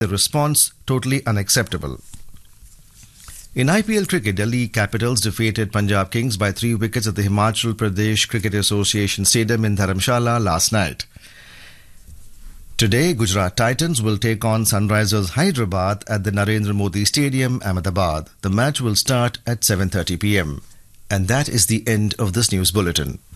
the response totally unacceptable. In IPL cricket, Delhi Capitals defeated Punjab Kings by 3 wickets at the Himachal Pradesh Cricket Association Stadium in Dharamshala last night. Today, Gujarat Titans will take on Sunrisers Hyderabad at the Narendra Modi Stadium, Ahmedabad. The match will start at 7:30 p.m. And that is the end of this news bulletin.